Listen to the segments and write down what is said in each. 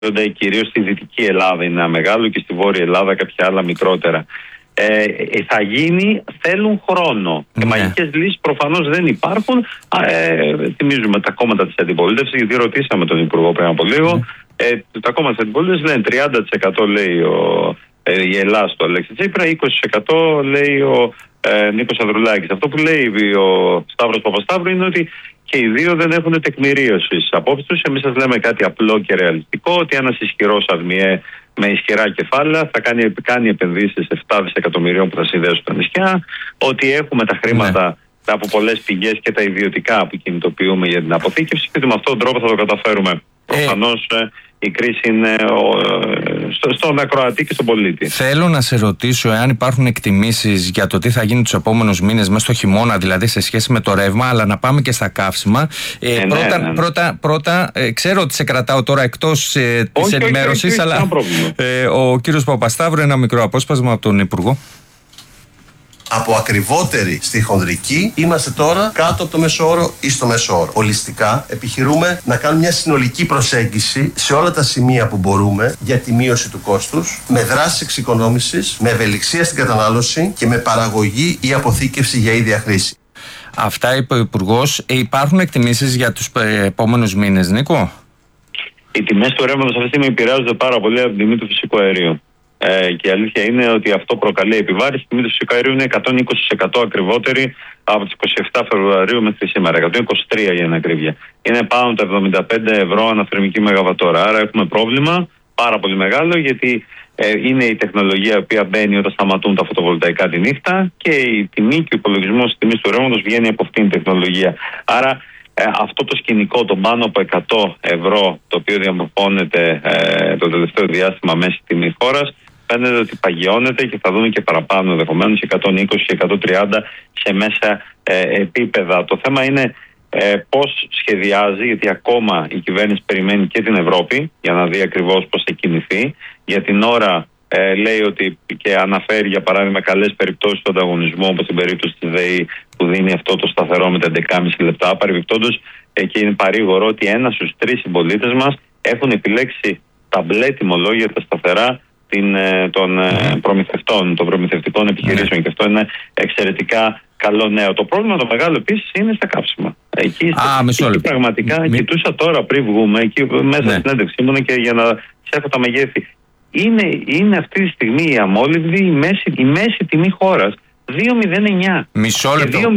κυρίως στη Δυτική Ελλάδα είναι ένα μεγάλο και στη Βόρεια Ελλάδα κάποια άλλα μικρότερα. Θα γίνει, θέλουν χρόνο. Και μαγικές λύσεις προφανώς δεν υπάρχουν. Θυμίζουμε τα κόμματα της αντιπολίτευσης, γιατί ρωτήσαμε τον Υπουργό πριν από λίγο. Τα κόμματα της αντιπολίτευσης λένε 30% λέει η Ελλάδα στο Αλέξη Τσίπρα, 20% λέει ο Νίκος Ανδρουλάκης. Αυτό που λέει ο Σταύρος Παπασταύρου είναι ότι και οι δύο δεν έχουν τεκμηρίωση στις απόψεις τους. Εμείς σας λέμε κάτι απλό και ρεαλιστικό, ότι ένας ισχυρός ΑΔΜΙΕ με ισχυρά κεφάλαια θα κάνει επενδύσεις 7 δισεκατομμυρίων που θα συνδέσουν τα νησιά, ότι έχουμε τα χρήματα από πολλές πηγές και τα ιδιωτικά που κινητοποιούμε για την αποθήκευση και ότι με αυτόν τον τρόπο θα το καταφέρουμε. Προφανώς η κρίση είναι στον ακροατή και στον πολίτη. Θέλω να σε ρωτήσω εάν υπάρχουν εκτιμήσεις για το τι θα γίνει τους επόμενους μήνες μέσα στο χειμώνα, δηλαδή σε σχέση με το ρεύμα, αλλά να πάμε και στα καύσιμα. Πρώτα, ξέρω ότι σε κρατάω τώρα εκτός της ενημέρωσης, αλλά ο κύριος Παπασταύρου, ένα μικρό απόσπασμα από τον Υπουργό. Από ακριβότερη στη χονδρική είμαστε τώρα κάτω από το μέσο όρο ή στο μέσο όρο. Ολιστικά επιχειρούμε να κάνουμε μια συνολική προσέγγιση σε όλα τα σημεία που μπορούμε για τη μείωση του κόστους, με δράσεις εξοικονόμησης, με ευελιξία στην κατανάλωση και με παραγωγή ή αποθήκευση για ίδια χρήση. Αυτά είπε ο Υπουργός. Υπάρχουν εκτιμήσεις για τους επόμενους μήνες, Νίκο? Οι τιμές του ρεύματος αυτή τη στιγμή επηρεάζονται πάρα πολύ από την τιμή του φυσικού αερίου. Και η αλήθεια είναι ότι αυτό προκαλεί επιβάρηση. Η τιμή του φυσικού αερίου είναι 120% ακριβότερη από τις 27 Φεβρουαρίου μέχρι σήμερα. 123 για την ακρίβεια. Είναι πάνω τα 75 ευρώ αναθερμική μεγαβατόρα. Άρα έχουμε πρόβλημα πάρα πολύ μεγάλο, γιατί είναι η τεχνολογία η οποία μπαίνει όταν σταματούν τα φωτοβολταϊκά τη νύχτα και η τιμή και ο υπολογισμός της τιμής του ρεύματος βγαίνει από αυτήν την τεχνολογία. Άρα αυτό το σκηνικό, το πάνω από 100 ευρώ, το οποίο διαμορφώνεται το τελευταίο διάστημα μέσα στη τιμή χώρας, φαίνεται ότι παγιώνεται και θα δούμε και παραπάνω, ενδεχομένως 120 και 130 σε μέσα επίπεδα. Το θέμα είναι πώς σχεδιάζει, γιατί ακόμα η κυβέρνηση περιμένει και την Ευρώπη για να δει ακριβώς πώς θα κινηθεί. Για την ώρα λέει ότι και αναφέρει για παράδειγμα καλές περιπτώσεις του ανταγωνισμού, όπως στην περίπτωση της ΔΕΗ που δίνει αυτό το σταθερό με τα 11,5 λεπτά. Παρεμπιπτόντως, και είναι παρήγορο ότι 1 στους 3 συμπολίτες μας έχουν επιλέξει τα μπλε τιμολόγια, τα σταθερά των προμηθευτών, των προμηθευτικών επιχειρήσεων, και αυτό είναι εξαιρετικά καλό νέο. Το πρόβλημα το μεγάλο επίσης είναι στα καύσιμα. Εκεί πραγματικά κοιτούσα τώρα πριν βγούμε, εκεί μέσα στην συνέντευξη ήμουν και για να έχω τα μεγέθη. Είναι αυτή τη στιγμή η αμόλυβδη η μέση τιμή χώρας. 2,09. Μισό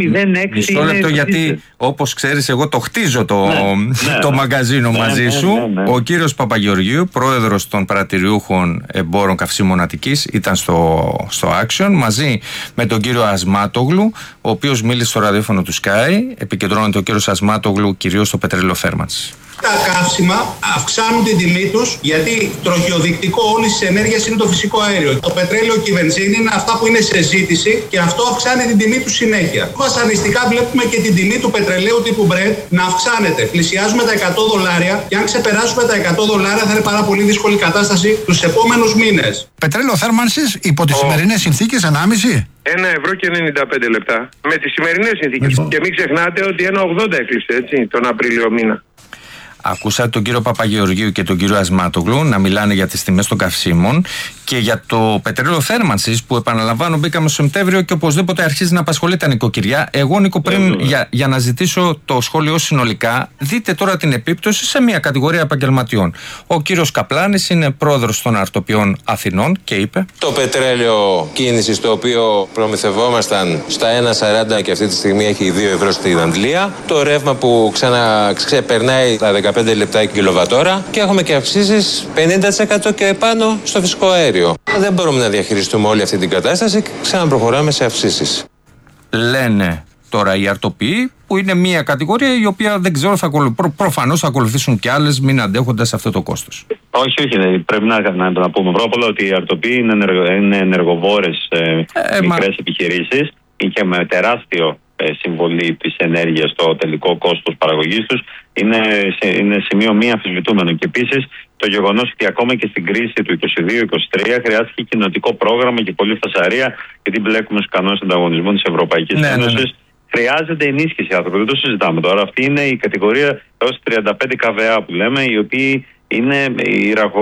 λεπτό, γιατί όπως ξέρεις εγώ το χτίζω το μαγκαζίνο μαζί σου. Ο κύριος Παπαγεωργίου, πρόεδρος των παρατηριούχων εμπόρων καυσίμων Αττικής, ήταν στο Action μαζί με τον κύριο Ασμάτογλου, ο οποίος μίλησε στο ραδιόφωνο του Sky. Επικεντρώνεται ο κύριος Ασμάτογλου κυρίως στο πετρέλαιο θέρμανσης. Τα καύσιμα αυξάνουν την τιμή τους, γιατί τροχιοδεικτικό όλης της ενέργειας είναι το φυσικό αέριο. Το πετρέλαιο και η βενζίνη είναι αυτά που είναι σε ζήτηση και αυτό αυξάνει την τιμή του συνέχεια. Βασανιστικά βλέπουμε και την τιμή του πετρελαίου τύπου Brent να αυξάνεται. Πλησιάζουμε τα $100 και αν ξεπεράσουμε τα $100 θα είναι πάρα πολύ δύσκολη κατάσταση τους επόμενους μήνες. Πετρέλαιο θέρμανσης υπό τις σημερινές συνθήκες 1,5. 1 ευρώ και 95 λεπτά. Με τις σημερινές συνθήκες. Και μην ξεχνάτε ότι 1,80 έκλεισε έτσι τον Απρίλιο μήνα. Ακούσατε τον κύριο Παπαγεωργίου και τον κύριο Ασμάτογλου να μιλάνε για τις τιμές των καυσίμων και για το πετρέλαιο θέρμανσης που, επαναλαμβάνω, μπήκαμε στο Σεπτέμβριο και οπωσδήποτε αρχίζει να απασχολεί τα νοικοκυριά. Εγώ, Νίκο, πριν για να ζητήσω το σχόλιο συνολικά, δείτε τώρα την επίπτωση σε μια κατηγορία επαγγελματιών. Ο κύριος Καπλάνης είναι πρόεδρος των Αρτοπιών Αθηνών και είπε: το πετρέλαιο κίνησης, το οποίο προμηθευόμασταν στα 1,40 και αυτή τη στιγμή έχει 2 ευρώ στην Αγγλία. Το ρεύμα που ξεπερνάει τα 15 λεπτά κιλοβατόρα και έχουμε και αυξήσεις 50% και επάνω στο φυσικό αέριο. Δεν μπορούμε να διαχειριστούμε όλη αυτή την κατάσταση και ξαναπροχωράμε σε αυξήσεις. Λένε τώρα οι αρτοποιοί, που είναι μια κατηγορία η οποία δεν ξέρω, προφανώς θα ακολουθήσουν και άλλες, μην αντέχοντας αυτό το κόστος. Όχι, πρέπει να πούμε πρώτα απ' όλα ότι οι αρτοποιοί είναι ενεργοβόρες μικρές επιχειρήσεις και με τεράστιο συμβολή της ενέργειας στο τελικό κόστος παραγωγής τους είναι σημείο μη αμφισβητούμενο. Και επίσης το γεγονός ότι ακόμα και στην κρίση του 2022-2023 χρειάστηκε κοινοτικό πρόγραμμα και πολλή φασαρία, γιατί μπλέκουμε στους κανόνες ανταγωνισμού της Ευρωπαϊκής Ένωσης. Χρειάζεται ενίσχυση, άνθρωποι, δεν το συζητάμε τώρα. Αυτή είναι η κατηγορία έως 35 ΚΒΑ που λέμε, οι οποίοι είναι η